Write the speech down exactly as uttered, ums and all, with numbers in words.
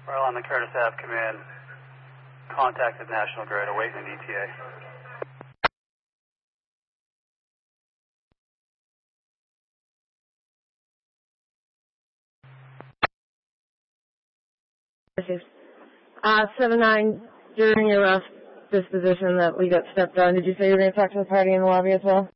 Well, on the Curtis Ave command, contacted National Grid, awaiting an E T A. Uh, seven nine, during your last disposition that we got stepped on, did you say you were going to talk to the party in the lobby as well?